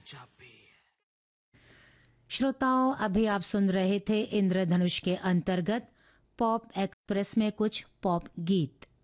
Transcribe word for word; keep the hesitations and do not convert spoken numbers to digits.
श्रोताओं, अभी आप सुन रहे थे इंद्रधनुष के अंतर्गत पॉप एक्सप्रेस में कुछ पॉप गीत।